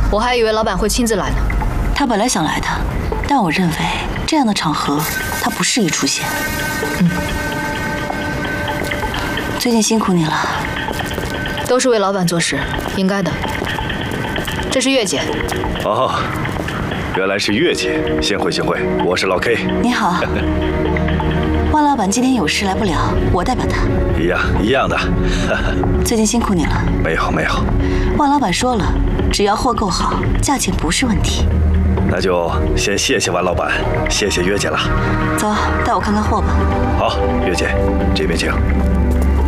我还以为老板会亲自来呢。 他本来想来的，但我认为这样的场合他不适宜出现。最近辛苦你了。 都是为老板做事，应该的。这是月姐。 哦，原来是月姐，幸会幸会，我是老 K。 你好。万老板今天有事来不了，我代表他。 一样的。 最近辛苦你了。 没有。 万老板说了，只要货够好，价钱不是问题。 那就先谢谢万老板，谢谢月姐了。 走，带我看看货吧。 好，月姐，这边请。